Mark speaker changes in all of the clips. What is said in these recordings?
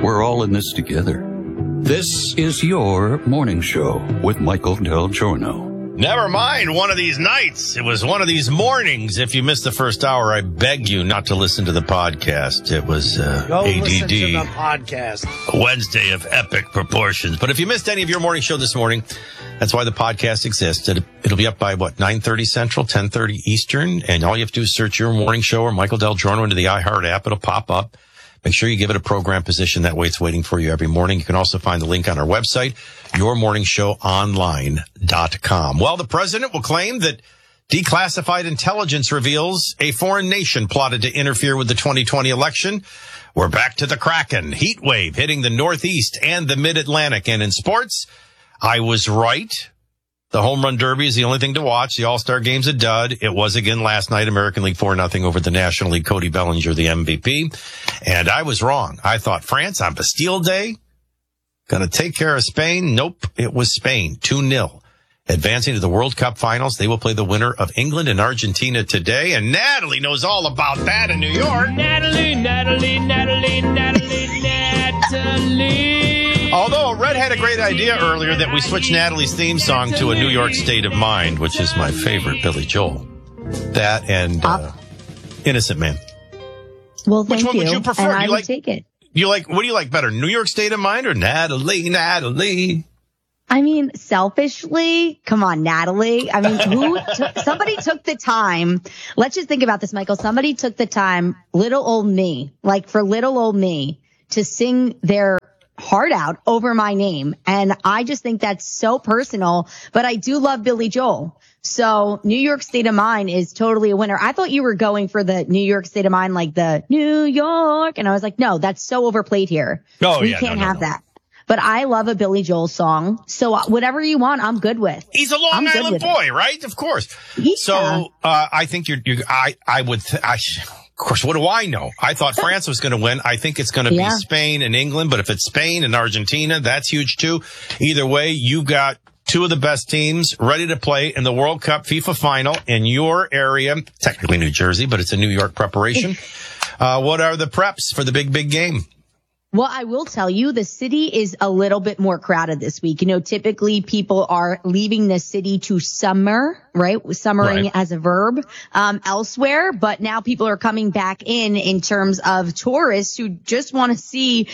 Speaker 1: we're all in this together. This is your morning show with Michael Del Giorno.
Speaker 2: Never mind one of these nights. It was one of these mornings. If you missed the first hour, I beg you not to listen to the podcast. It was
Speaker 3: Go
Speaker 2: ADD.
Speaker 3: listen to the podcast.
Speaker 2: Wednesday of epic proportions. But if you missed any of your morning show this morning, that's why the podcast exists. It'll be up by, 9:30 Central, 10:30 Eastern. And all you have to do is search your morning show or Michael Del Giorno into the iHeart app. It'll pop up. Make sure you give it a program position. That way it's waiting for you every morning. You can also find the link on our website, yourmorningshowonline.com. Well, the president will claim that declassified intelligence reveals a foreign nation plotted to interfere with the 2020 election. We're back to the Kraken. Heat wave hitting the Northeast and the Mid-Atlantic. And in sports, I was right. The home run derby is the only thing to watch. The All-Star game's a dud. It was again last night, American League 4-0 over the National League. Cody Bellinger, the MVP. And I was wrong. I thought France on Bastille Day, gonna take care of Spain. Nope, it was Spain, 2-0. Advancing to the World Cup finals. They will play the winner of England and Argentina today. And Natalie knows all about that in New York.
Speaker 4: Natalie.
Speaker 2: Although Red had a great idea earlier that we switch Natalie's theme song to a New York State of Mind, which is my favorite, Billy Joel. That and Innocent Man.
Speaker 5: Well,
Speaker 2: Which one would you prefer?
Speaker 5: And I would take it.
Speaker 2: What do you like better, New York State of Mind or Natalie?
Speaker 5: I mean, selfishly, come on, Natalie. I mean, somebody took the time. Let's just think about this, Michael. Somebody took the time, little old me, to sing their heart out over my name. And I just think that's so personal, but I do love Billy Joel. So New York State of Mind is totally a winner. I thought you were going for the New York State of Mind, like the New York. And I was like, no, that's so overplayed here. We can't have that. But I love a Billy Joel song. So whatever you want, I'm good with.
Speaker 2: He's a Long Island boy, right? Of course. Yeah. So, I think of course, what do I know? I thought France was going to win. I think it's going to be Spain and England, but if it's Spain and Argentina, that's huge too. Either way, you got two of the best teams ready to play in the World Cup FIFA final in your area, technically New Jersey, but it's a New York preparation. What are the preps for the big game?
Speaker 5: Well, I will tell you, the city is a little bit more crowded this week. You know, typically people are leaving the city to summer, right? Summering as a verb, elsewhere. But now people are coming back in terms of tourists who just want to see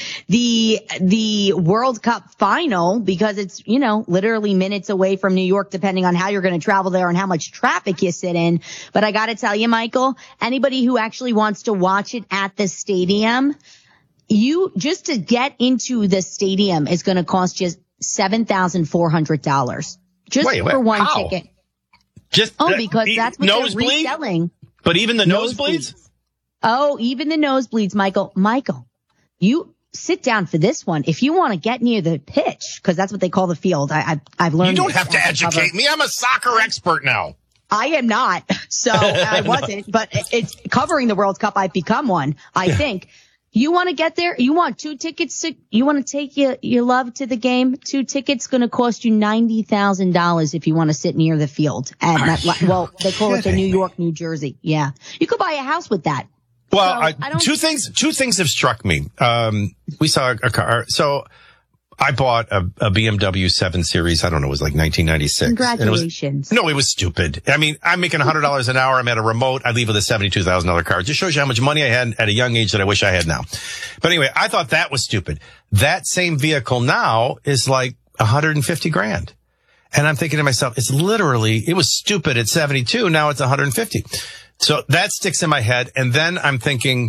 Speaker 5: the World Cup final because it's, you know, literally minutes away from New York, depending on how you're going to travel there and how much traffic you sit in. But I got to tell you, Michael, anybody who actually wants to watch it at the stadium, just to get into the stadium is going to cost you $7,400 just for one ticket. Because that's what they're reselling.
Speaker 2: But even the nosebleeds?
Speaker 5: Oh, even the nosebleeds, Michael. Michael, you sit down for this one. If you want to get near the pitch, because that's what they call the field. I've learned.
Speaker 2: You don't have to educate me. I'm a soccer expert now.
Speaker 5: I am not, so I wasn't. But it's covering the World Cup. I've become one, I think. You want to get there? You want 2 tickets you want to take your love to the game? 2 tickets going to cost you $90,000 if you want to sit near the field. And they call it the New York, New Jersey. Yeah. You could buy a house with that.
Speaker 2: Well, two things have struck me. We saw a car. So I bought a BMW 7 Series. I don't know. It was like 1996.
Speaker 5: Congratulations.
Speaker 2: It was stupid. I mean, I'm making $100 an hour. I'm at a remote. I leave with a $72,000 car. It just shows you how much money I had at a young age that I wish I had now. But anyway, I thought that was stupid. That same vehicle now is like $150,000. And I'm thinking to myself, it was stupid at 72. Now it's 150. So that sticks in my head. And then I'm thinking,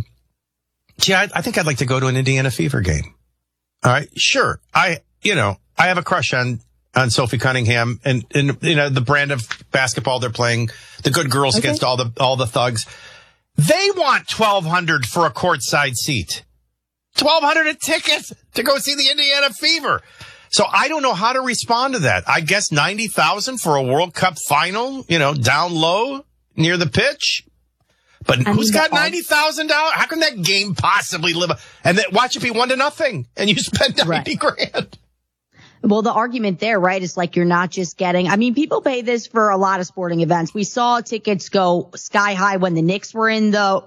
Speaker 2: I think I'd like to go to an Indiana Fever game. All right. Sure. I have a crush on Sophie Cunningham and the brand of basketball they're playing, the good girls against all the thugs. They want $1,200 for a courtside seat. $1,200 a ticket to go see the Indiana Fever. So I don't know how to respond to that. I guess $90,000 for a World Cup final, down low near the pitch. But who's got $90,000? How can that game possibly live? And then watch it be 1-0 and you spend $90,000.
Speaker 5: Well, the argument there, right, is like you're not just getting, people pay this for a lot of sporting events. We saw tickets go sky high when the Knicks were in the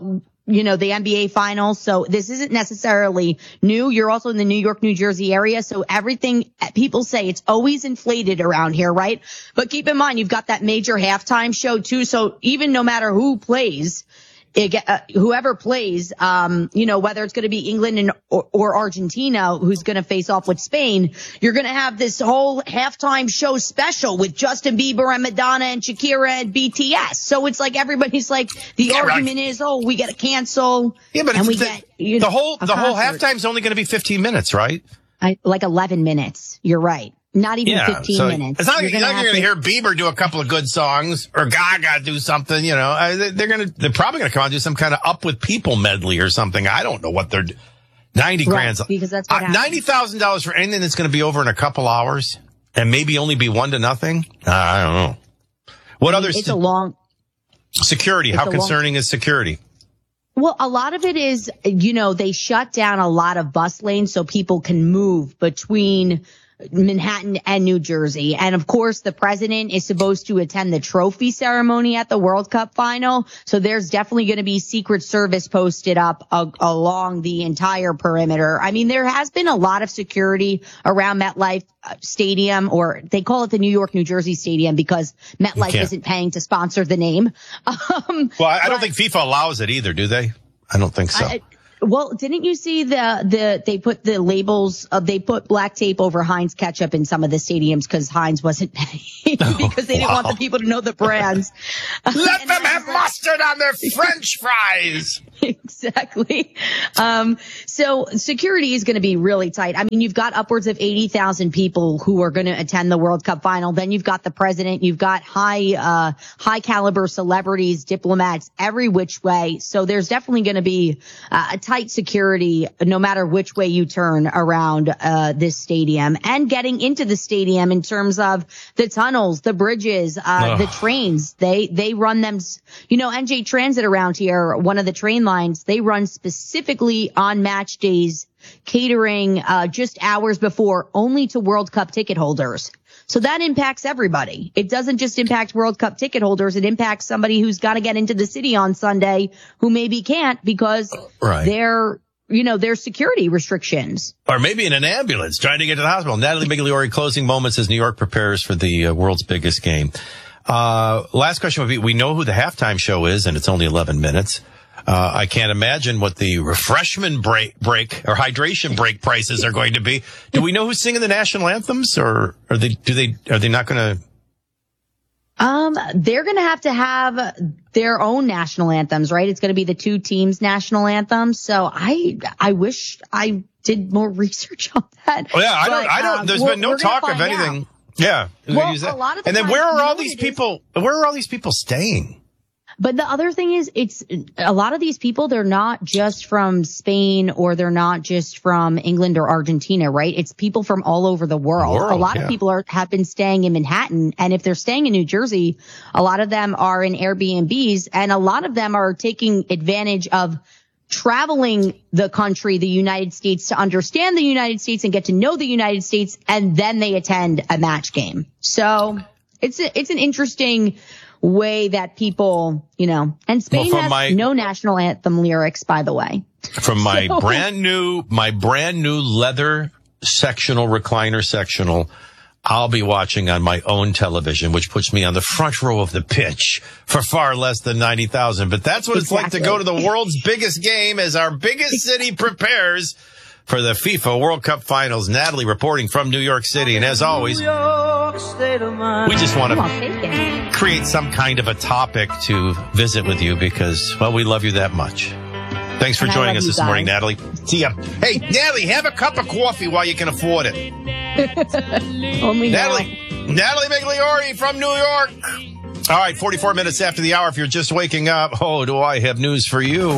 Speaker 5: the NBA finals. So this isn't necessarily new. You're also in the New York, New Jersey area. So everything people say, it's always inflated around here, right? But keep in mind, you've got that major halftime show too. So even no matter who plays, whoever plays, whether it's going to be England or Argentina, who's going to face off with Spain, you're going to have this whole halftime show special with Justin Bieber and Madonna and Shakira and BTS. So it's like everybody's like, the argument is, we got to cancel.
Speaker 2: Yeah, but the whole halftime's only going to be 15 minutes, right?
Speaker 5: Like 11 minutes. You're right. Not even 15 minutes.
Speaker 2: It's not you're going to hear Bieber do a couple of good songs or Gaga do something, they're probably going to come out and do some kind of Up With People medley or something. I don't know what they're 90 grand.
Speaker 5: Because that's what
Speaker 2: $90,000 for anything that's going to be over in a couple hours and maybe only be 1-0. I don't know. What other security? How concerning is security?
Speaker 5: Well, a lot of it is, they shut down a lot of bus lanes so people can move between Manhattan and New Jersey. And of course, the president is supposed to attend the trophy ceremony at the World Cup final. So there's definitely going to be Secret Service posted up along the entire perimeter. I mean, there has been a lot of security around MetLife Stadium, or they call it the New York, New Jersey Stadium because MetLife isn't paying to sponsor the name.
Speaker 2: I don't think FIFA allows it either, do they? I don't think so.
Speaker 5: Well, didn't you see they put the labels, they put black tape over Heinz ketchup in some of the stadiums because Heinz wasn't paying because they didn't want the people to know the brands.
Speaker 2: Let them have mustard on their French fries.
Speaker 5: Exactly. So security is going to be really tight. I mean, you've got upwards of 80,000 people who are going to attend the World Cup final. Then you've got the president. You've got high caliber celebrities, diplomats, every which way. So there's definitely going to be a tight security no matter which way you turn around this stadium, and getting into the stadium in terms of the tunnels, the bridges, the trains. They run them, NJ Transit around here, one of the train lines, they run specifically on match days, catering just hours before only to World Cup ticket holders. So that impacts everybody. It doesn't just impact World Cup ticket holders. It impacts somebody who's got to get into the city on Sunday who maybe can't because there's security restrictions.
Speaker 2: Or maybe in an ambulance trying to get to the hospital. Natalie Migliore, closing moments as New York prepares for the world's biggest game. Last question would be, we know who the halftime show is, and it's only 11 minutes. I can't imagine what the refreshment break or hydration break prices are going to be. Do we know who's singing the national anthems, or are they not going to?
Speaker 5: They're going to have their own national anthems, right? It's going to be the two teams' national anthems. So I wish I did more research on that.
Speaker 2: Oh, yeah, I don't. There's been no talk of anything. Out. Yeah.
Speaker 5: Well, a lot of the
Speaker 2: and then where are all these people? Where are all these people staying?
Speaker 5: But the other thing is, it's a lot of these people, they're not just from Spain or they're not just from England or Argentina, right? It's people from all over the world. A lot of people have been staying in Manhattan. And if they're staying in New Jersey, a lot of them are in Airbnbs, and a lot of them are taking advantage of traveling the country, the United States, to understand the United States and get to know the United States. And then they attend a match game. So it's an interesting way that people, and Spain has no national anthem lyrics, by the way.
Speaker 2: From my brand new leather recliner, I'll be watching on my own television, which puts me on the front row of the pitch for far less than 90,000. But that's what it's like to go to the world's biggest game as our biggest city prepares for the FIFA World Cup Finals. Natalie reporting from New York City. And as always, we just want to create some kind of a topic to visit with you because, well, we love you that much. Thanks for joining us this morning, Natalie. See ya. Hey, Natalie, have a cup of coffee while you can afford it.
Speaker 5: Only
Speaker 2: Natalie Migliore from New York. All right, 44 minutes after the hour. If you're just waking up, do I have news for you.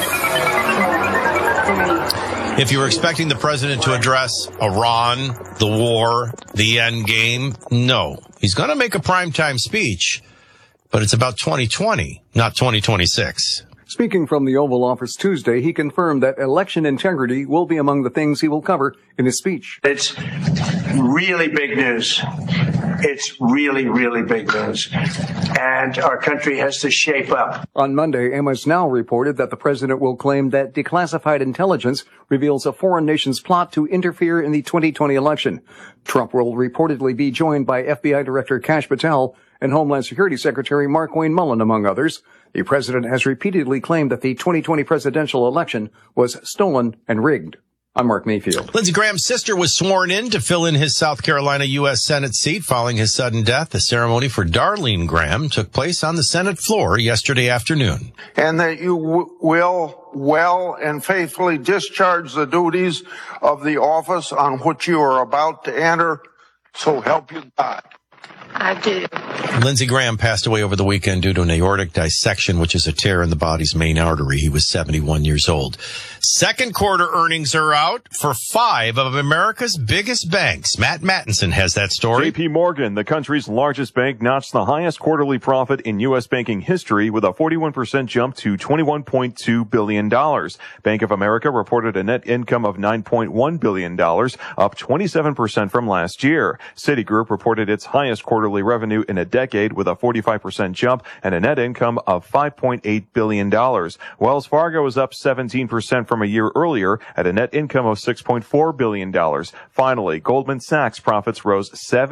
Speaker 2: If you were expecting the president to address Iran, the war, the end game, no. He's going to make a primetime speech, but it's about 2020, not 2026.
Speaker 3: Speaking from the Oval Office Tuesday, he confirmed that election integrity will be among the things he will cover in his speech.
Speaker 4: It's really big news. It's really, really big news. And our country has to shape up.
Speaker 3: On Monday, MS Now reported that the president will claim that declassified intelligence reveals a foreign nation's plot to interfere in the 2020 election. Trump will reportedly be joined by FBI Director Kash Patel and Homeland Security Secretary Markwayne Mullin, among others. The president has repeatedly claimed that the 2020 presidential election was stolen and rigged. I'm Mark Mayfield.
Speaker 2: Lindsey Graham's sister was sworn in to fill in his South Carolina U.S. Senate seat following his sudden death. The ceremony for Darlene Graham took place on the Senate floor yesterday afternoon.
Speaker 6: And that you will well and faithfully discharge the duties of the office on which you are about to enter. So help you God.
Speaker 4: I do.
Speaker 2: Lindsey Graham passed away over the weekend due to an aortic dissection, which is a tear in the body's main artery. He was 71 years old. Second quarter earnings are out for 5 of America's biggest banks. Matt Mattinson has that story.
Speaker 7: J.P. Morgan, the country's largest bank, notched the highest quarterly profit in U.S. banking history with a 41% jump to $21.2 billion. Bank of America reported a net income of $9.1 billion, up 27% from last year. Citigroup reported its highest quarterly revenue in a decade with a 45% jump and a net income of $5.8 billion. Wells Fargo is up 17% from a year earlier at a net income of $6.4 billion. Finally, Goldman Sachs profits rose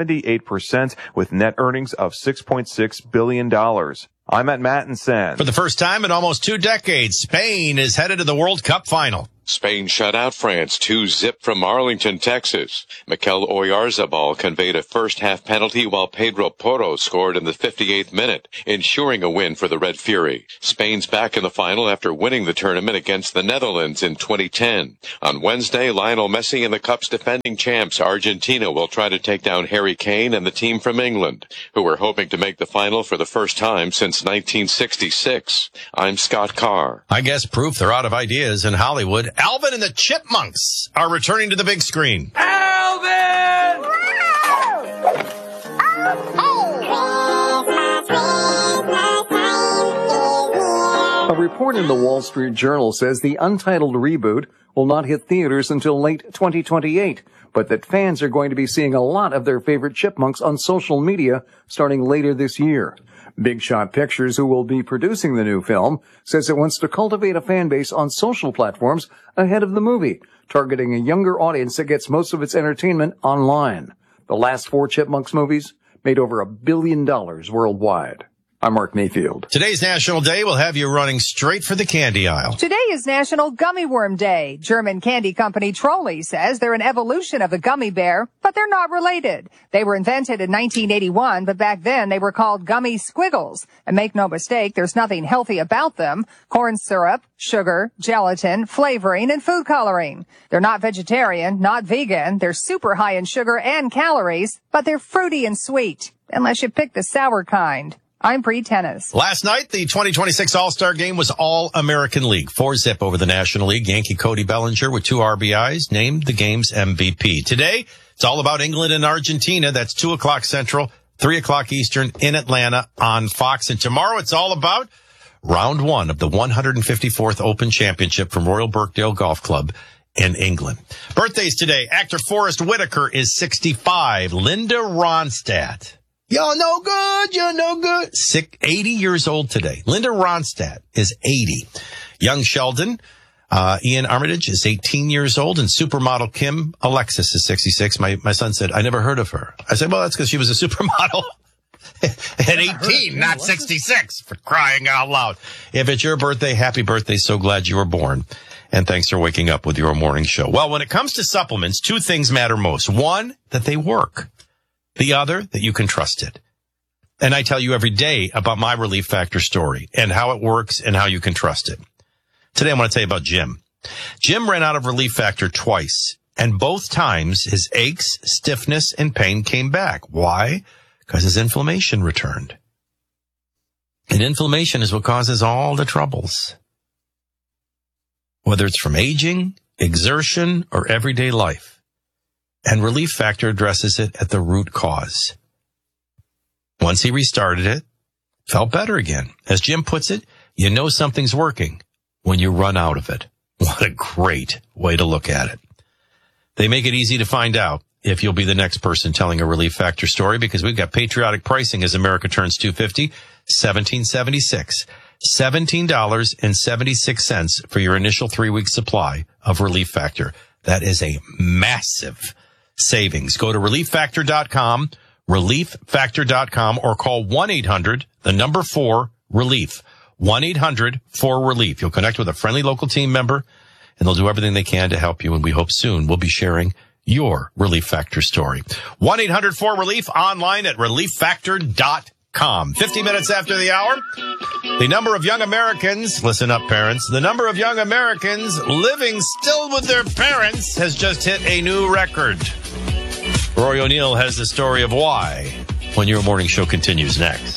Speaker 7: 78% with net earnings of $6.6 billion. I'm at Mattinson.
Speaker 2: For the first time in almost 2 decades, Spain is headed to the World Cup final.
Speaker 8: Spain shut out France 2-0 from Arlington, Texas. Mikel Oyarzabal conveyed a first-half penalty while Pedro Porro scored in the 58th minute, ensuring a win for the Red Fury. Spain's back in the final after winning the tournament against the Netherlands in 2010. On Wednesday, Lionel Messi and the Cup's defending champs, Argentina, will try to take down Harry Kane and the team from England, who were hoping to make the final for the first time since 1966. I'm Scott Carr.
Speaker 2: I guess proof they're out of ideas in Hollywood. Alvin and the Chipmunks are returning to the big screen.
Speaker 9: Alvin!
Speaker 3: A report in the Wall Street Journal says the untitled reboot will not hit theaters until late 2028, but that fans are going to be seeing a lot of their favorite chipmunks on social media starting later this year. Big Shot Pictures, who will be producing the new film, says it wants to cultivate a fan base on social platforms ahead of the movie, targeting a younger audience that gets most of its entertainment online. The last 4 Chipmunks movies made over $1 billion worldwide. I'm Mark Mayfield.
Speaker 2: Today's National Day will have you running straight for the candy aisle.
Speaker 10: Today is National Gummy Worm Day. German candy company Trolli says they're an evolution of the gummy bear, but they're not related. They were invented in 1981, but back then they were called gummy squiggles. And make no mistake, there's nothing healthy about them. Corn syrup, sugar, gelatin, flavoring, and food coloring. They're not vegetarian, not vegan. They're super high in sugar and calories, but they're fruity and sweet, unless you pick the sour kind. I'm Bree Tennis.
Speaker 2: Last night, the 2026 All-Star Game was All-American League. 4-0 over the National League. Yankee Cody Bellinger with 2 RBIs named the game's MVP. Today, it's all about England and Argentina. That's 2 o'clock Central, 3 o'clock Eastern in Atlanta on Fox. And tomorrow, it's all about round 1 of the 154th Open Championship from Royal Birkdale Golf Club in England. Birthdays today. Actor Forrest Whitaker is 65. Linda Ronstadt. You're no good. You're no good. 80 years old today. Linda Ronstadt is 80. Young Sheldon, Ian Armitage is 18 years old, and supermodel Kim Alexis is 66. My son said, I never heard of her. I said, well, that's because she was a supermodel at 18, not 66, for crying out loud. If it's your birthday, happy birthday. So glad you were born. And thanks for waking up with your morning show. Well, when it comes to supplements, 2 things matter most. One, that they work. The other, that you can trust it. And I tell you every day about my Relief Factor story and how it works and how you can trust it. Today, I want to tell you about Jim. Jim ran out of Relief Factor twice, and both times his aches, stiffness, and pain came back. Why? Because his inflammation returned. And inflammation is what causes all the troubles. Whether it's from aging, exertion, or everyday life. And Relief Factor addresses it at the root cause. Once he restarted it, felt better again. As Jim puts it, you know something's working when you run out of it. What a great way to look at it. They make it easy to find out. if you'll be the next person telling a Relief Factor story, because we've got patriotic pricing as America turns 250, $17.76. $17.76 for your initial 3-week supply of Relief Factor. That is a massive savings. Go to ReliefFactor.com, ReliefFactor.com, or call 1-800-4-RELIEF. 1-800-4-RELIEF. You'll connect with a friendly local team member, and they'll do everything they can to help you. And we hope soon we'll be sharing your Relief Factor story. 1-800-4-RELIEF, online at ReliefFactor.com. 50 minutes after the hour, the number of young Americans, listen up parents, the number of young Americans living still with their parents has just hit a new record. Rory O'Neill has the story of why when your morning show continues next.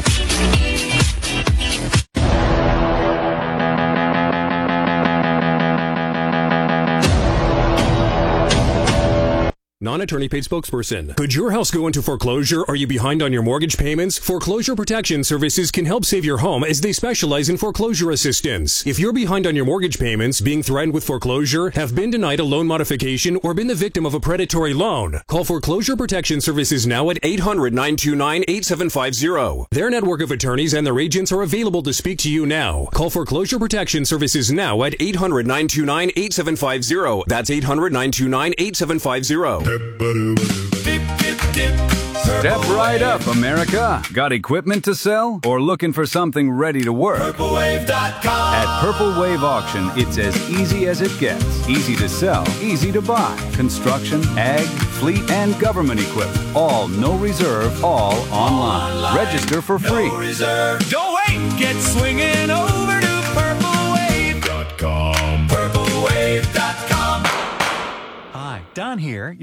Speaker 11: Non-attorney paid spokesperson. Could your house go into foreclosure? Are you behind on your mortgage payments? Foreclosure Protection Services can help save your home as they specialize in foreclosure assistance. If you're behind on your mortgage payments, being threatened with foreclosure, have been denied a loan modification, or been the victim of a predatory loan, call Foreclosure Protection Services now at 800-929-8750. Their network of attorneys and their agents are available to speak to you now. Call Foreclosure Protection Services now at 800-929-8750. That's 800-929-8750.
Speaker 12: Step right up, America. Got equipment to sell or looking for something ready to work? PurpleWave.com. At Purple Wave Auction, it's as easy as it gets. Easy to sell, easy to buy. Construction, ag, fleet, and government equipment. All no reserve, all online. Register for free.
Speaker 9: No reserve. Don't wait. Get swinging over to PurpleWave.com. PurpleWave.com.
Speaker 13: Hi, Don here.